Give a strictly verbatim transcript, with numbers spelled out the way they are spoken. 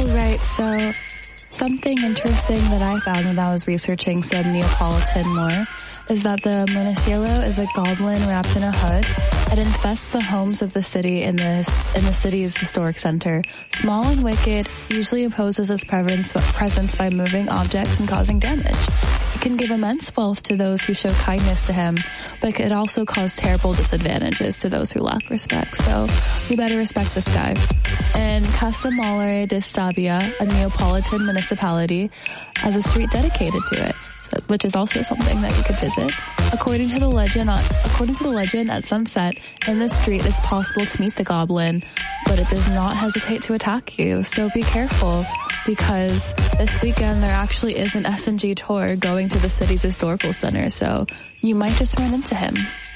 All right, so something interesting that I found when I was researching some Neapolitan lore is that the Monticello is a goblin wrapped in a hood. It infests the homes of the city in this in the city's historic center. Small and wicked, usually imposes its presence presence by moving objects and causing damage. It can give immense wealth to those who show kindness to him, but it could also cause terrible disadvantages to those who lack respect. So we better respect this guy. In Castellamare di Stabia, a Neapolitan municipality, has a street dedicated to it, which is also something that you could visit. According to the legend, according to the legend, at sunset in this street it's possible to meet the goblin, but it does not hesitate to attack you. So be careful, because this weekend there actually is an S and G tour going to the city's historical center, so you might just run into him.